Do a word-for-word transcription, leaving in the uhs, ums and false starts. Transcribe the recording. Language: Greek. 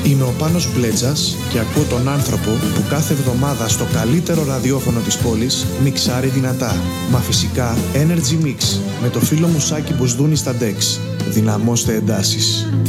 Είμαι ο Πάνος Μπλέτζας και ακούω τον άνθρωπο που κάθε εβδομάδα στο καλύτερο ραδιόφωνο της πόλης μιξάρει δυνατά. Μα φυσικά Energy Mix με το φίλο μου Σάκη Μπουσδούνη στα ντεξ. Δυναμώστε εντάσεις.